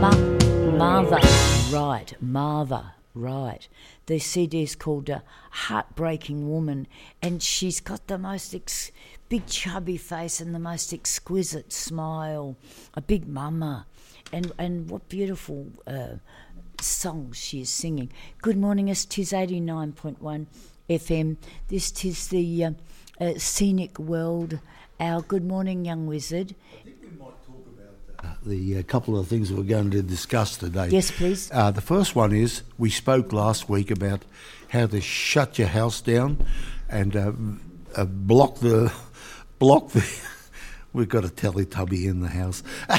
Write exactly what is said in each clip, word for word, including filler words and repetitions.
Ma- Martha, right, Martha, right. The C D is called uh, Heartbreaking Woman, and she's got the most ex- big chubby face and the most exquisite smile, a big mama, and and what beautiful uh, songs she is singing. Good morning, it's tis eighty-nine point one F M. This tis the uh, uh, Scenic World Hour. Good morning, young wizard. The uh, couple of things that we're going to discuss today. Yes, please. Uh, the first one is, we spoke last week about how to shut your house down and uh, uh, block the block the. We've got a Teletubby in the house,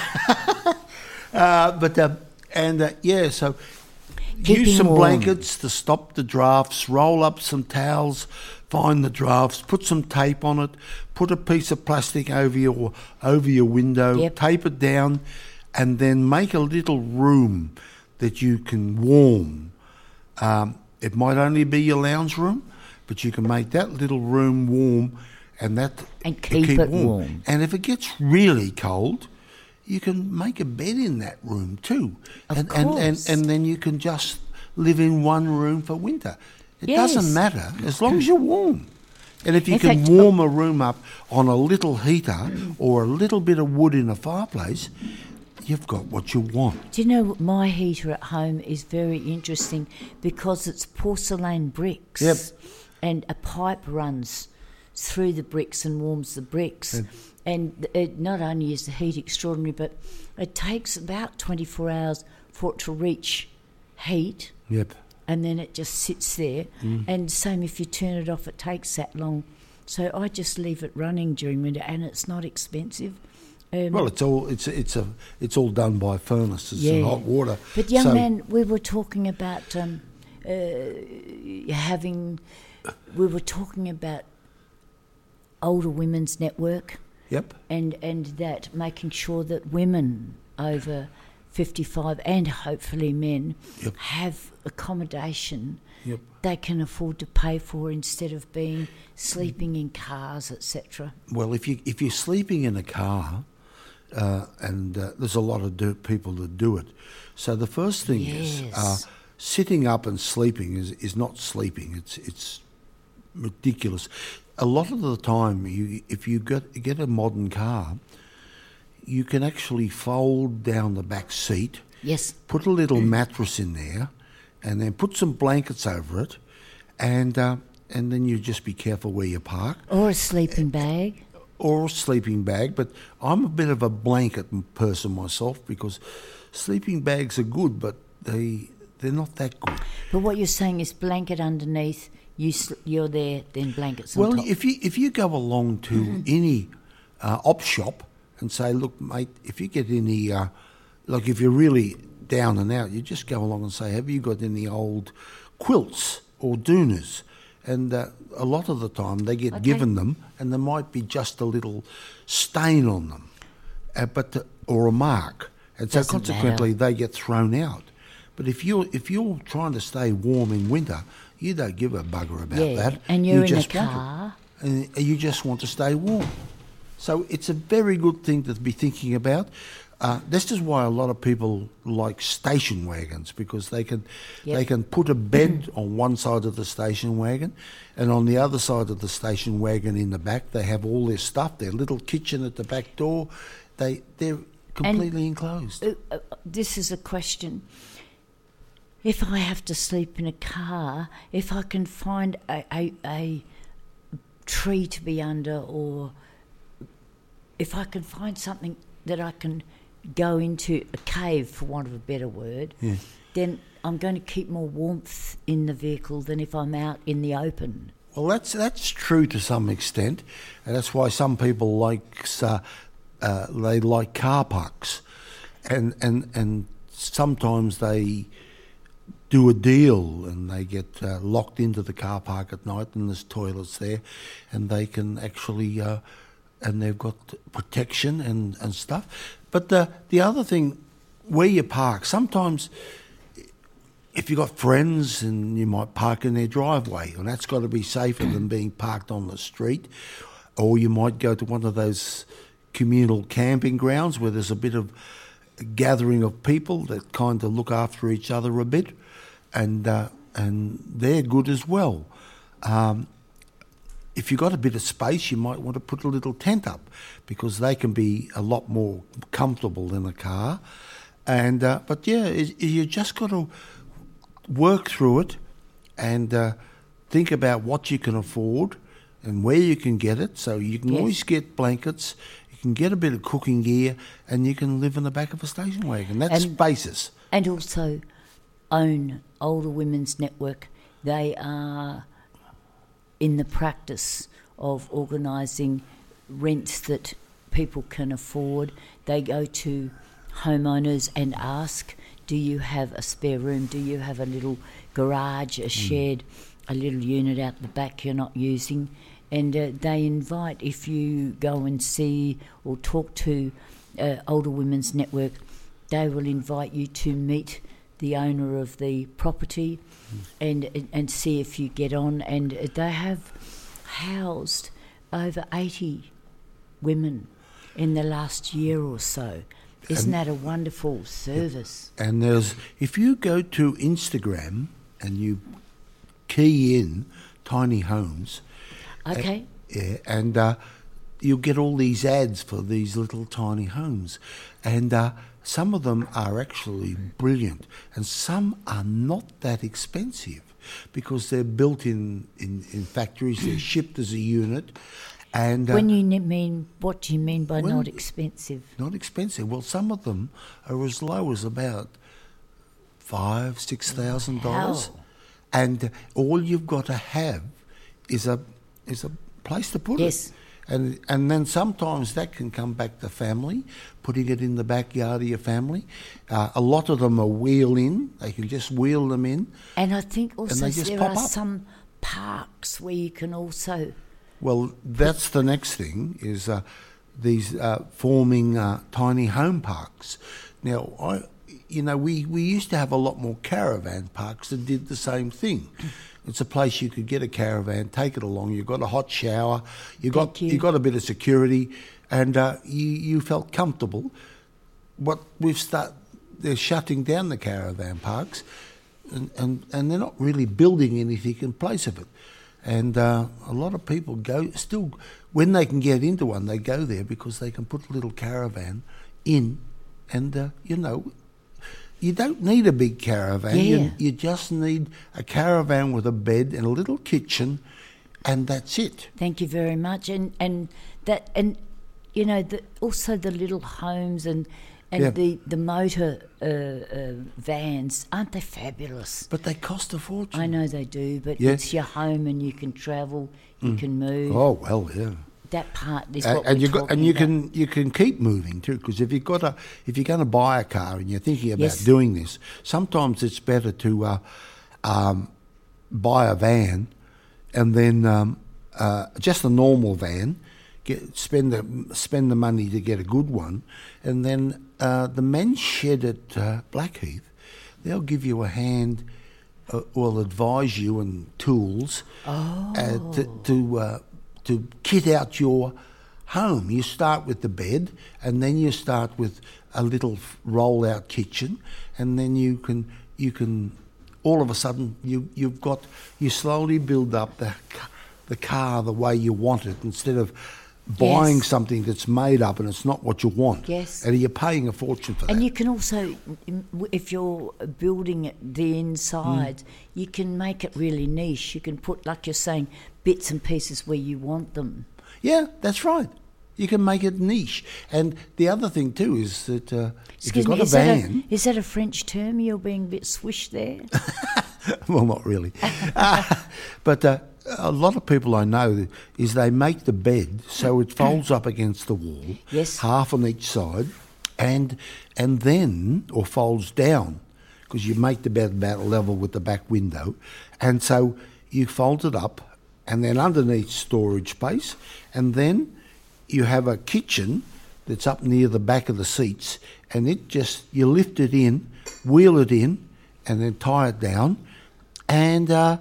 uh, but uh, and uh, yeah, so Keeping use some warm. blankets to stop the drafts. Roll up some towels. Find the drafts. Put some tape on it. Put a piece of plastic over your over your window. Yep. Tape it down, and then make a little room that you can warm. Um, it might only be your lounge room, but you can make that little room warm, and that And keep it warm. And if it gets really cold, you can make a bed in that room too, Of and, and and course. and then you can just live in one room for winter. It Yes. doesn't matter as long as you're warm. And if you In can fact, warm a room up on a little heater or a little bit of wood in a fireplace, you've got what you want. Do you know my heater at home is very interesting because it's porcelain bricks. Yep. And a pipe runs through the bricks and warms the bricks. And- And it not only is the heat extraordinary, but it takes about twenty-four hours for it to reach heat, Yep. and then it just sits there. Mm. And same if you turn it off, it takes that long. So I just leave it running during winter, and it's not expensive. Um, Well, it's all it's it's a it's all done by furnaces Yeah. and hot water. But young So- man, we were talking about um, uh, having. We were talking about older women's network, Yep. and and that making sure that women over fifty-five and hopefully men Yep. have accommodation Yep. they can afford to pay for instead of being sleeping in cars, et cetera. Well, if you if you're sleeping in a car, uh, and uh, there's a lot of do, people that do it, so the first thing is uh, Yes. sitting up and sleeping is, is not sleeping. It's it's ridiculous. A lot of the time, you if you get get a modern car, you can actually fold down the back seat, Yes. put a little mattress in there, and then put some blankets over it, and uh, and then you just be careful where you park. Or a sleeping bag. Or a sleeping bag, but I'm a bit of a blanket person myself because sleeping bags are good, but they they're not that good. But what you're saying is blanket underneath, you sl- you're there, then blankets on Well, top. if you if you go along to any uh, op shop and say, look, mate, if you get any, uh, like if you're really down and out, you just go along and say, have you got any old quilts or doonas? And uh, a lot of the time they get Okay. given them, and there might be just a little stain on them, uh, but the, or a mark, and so Doesn't consequently matter. they get thrown out. But if you're if you're trying to stay warm in winter, you don't give a bugger about Yeah, that. and you're you in a just want it. car. And you just want to stay warm. So it's a very good thing to be thinking about. Uh, this is why a lot of people like station wagons, because they can Yep. they can put a bed on one side of the station wagon, and on the other side of the station wagon in the back they have all their stuff, their little kitchen at the back door. They they're completely enclosed. Uh, uh, this is a question. If I have to sleep in a car, if I can find a, a, a tree to be under, or if I can find something that I can go into, a cave for want of a better word, Yeah. then I'm going to keep more warmth in the vehicle than if I'm out in the open. Well, that's that's true to some extent, and that's why some people like uh, uh, they like car parks, and and and sometimes they do a deal and they get uh, locked into the car park at night, and there's toilets there, and they can actually uh, and they've got protection and, and stuff. But the the other thing, where you park, sometimes if you've got friends and you might park in their driveway, and that's got to be safer than being parked on the street. Or you might go to one of those communal camping grounds where there's a bit of gathering of people that kind of look after each other a bit, and uh, and they're good as well. Um, if you've got a bit of space, you might want to put a little tent up, because they can be a lot more comfortable than a car. And uh, but yeah, it, you just got to work through it and uh, think about what you can afford and where you can get it. So you can Yes. always get blankets, you can get a bit of cooking gear, and you can live in the back of a station wagon. That's And- basis. And also own Older Women's Network. They are in the practice of organising rents that people can afford. They go to homeowners and ask, do you have a spare room? Do you have a little garage, a shed, a little unit out the back you're not using? And uh, they invite, if you go and see or talk to uh, Older Women's Network, they will invite you to meet the owner of the property and and see if you get on. And they have housed over eighty women in the last year or so. Isn't that a wonderful service? And there's, if you go to Instagram and you key in tiny homes, Okay. yeah, and uh, you'll get all these ads for these little tiny homes, and uh, some of them are actually brilliant, and some are not that expensive because they're built in, in, in factories. They're shipped as a unit, and uh, When you ne- mean, what do you mean by when- not expensive? not expensive. Well, some of them are as low as about five, six thousand dollars, Wow. and all you've got to have is a is a place to put Yes. it. And and then sometimes that can come back to family, putting it in the backyard of your family. Uh, a lot of them are wheel in; they can just wheel them in. And I think also they just there pop are up. some parks where you can also... Well, that's the next thing, is uh, these uh, forming uh, tiny home parks. Now, I, you know, we, we used to have a lot more caravan parks that did the same thing. It's a place you could get a caravan, take it along. You've got a hot shower, you got Thank you. got a bit of security, and uh, you you felt comfortable. What we've start, they're shutting down the caravan parks, and, and, and they're not really building anything in place of it. And uh, a lot of people go still, when they can get into one, they go there because they can put a little caravan in, and uh, you know, you don't need a big caravan. Yeah. You, you just need a caravan with a bed and a little kitchen, and that's it. Thank you very much. And and that and you know the, also the little homes and and Yeah. the the motor uh, uh, vans, aren't they fabulous? But they cost a fortune. I know they do, but Yeah. it's your home and you can travel, you can move. Oh well, yeah. That part is And, what and we're you got, talking and you about. can you can keep moving too, because if you've got a if you're going to buy a car and you're thinking about Yes. doing this, sometimes it's better to uh, um, buy a van, and then um, uh, just a normal van, get spend the spend the money to get a good one, and then uh, the men's shed at uh, Blackheath, they'll give you a hand, uh, will advise you and tools Oh. uh, to to, uh, to kit out your home. You start with the bed, and then you start with a little roll-out kitchen, and then you can you can all of a sudden you you've got you slowly build up the ca- the car the way you want it, instead of buying Yes. something that's made up and it's not what you want. Yes. And you're paying a fortune for that. And you can also, if you're building it, the inside, you can make it really niche. You can put, like you're saying, bits and pieces where you want them. Yeah, that's right. You can make it niche. And the other thing too is that uh, if Excuse you've got me, a is that van, a, is that a French term? You're being a bit swish there. well, not really, uh, but uh, a lot of people I know is they make the bed so it folds up against the wall, Yes. half on each side, and and then or folds down, because you make the bed about level with the back window, and so you fold it up, and then underneath storage space, and then you have a kitchen that's up near the back of the seats, and it just, you lift it in, wheel it in, and then tie it down, and uh,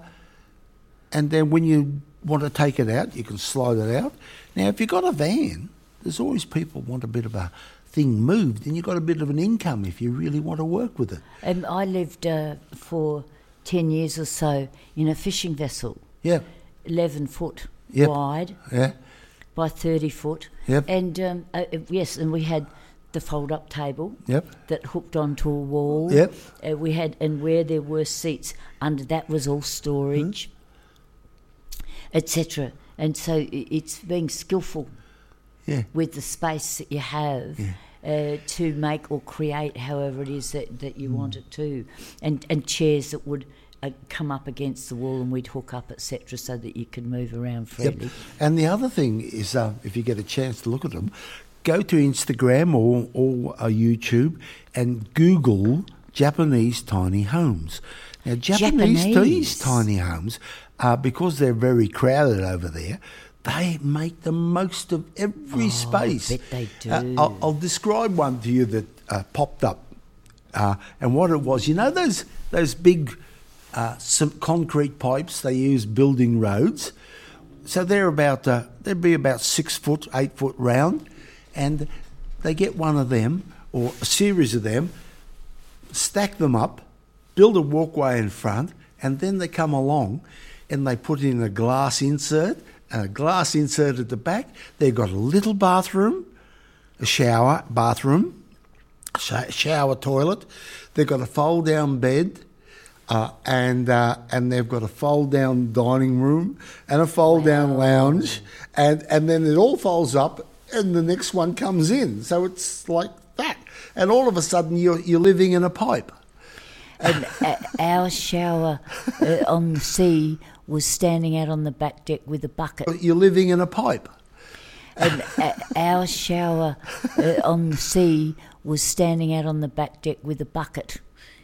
and then when you want to take it out, you can slide it out. Now, if you've got a van, there's always people want a bit of a thing moved, and you've got a bit of an income if you really want to work with it. Um, I lived uh, for ten years or so in a fishing vessel, Yeah. eleven foot Yep. wide Yeah. by thirty foot. Yep. And um, uh, yes, and we had the fold-up table Yep. that hooked onto a wall. Yep. Uh, we had, and where there were seats under that was all storage, Hmm. et cetera. And so i- it's being skillful Yeah. with the space that you have. Uh, to make or create however it is that, that you Mm. want it to, and and chairs that would uh, come up against the wall and we'd hook up, et cetera, so that you could move around freely. Yep. And the other thing is, uh, if you get a chance to look at them, go to Instagram or, or uh, YouTube and Google Japanese tiny homes. Now, Japanese, Japanese. these tiny homes, uh, because they're very crowded over there, they make the most of every Oh, space. I bet they do. Uh, I'll, I'll describe one to you that uh, popped up. Uh, and what it was, you know those those big uh, some concrete pipes they use building roads? So they're about, uh, they'd be about six foot, eight foot round, and they get one of them, or a series of them, stack them up, build a walkway in front, and then they come along and they put in a glass insert, and a glass insert at the back. They've got a little bathroom, a shower, bathroom, sh- shower toilet. They've got a fold-down bed, uh, and uh, and they've got a fold-down dining room and a fold-down lounge, and, and then it all folds up, and the next one comes in. So it's like that, and all of a sudden you're you're living in a pipe. And uh, our shower uh, on the sea was standing out on the back deck with a bucket. You're living in a pipe. And uh, our shower uh, on the sea was standing out on the back deck with a bucket.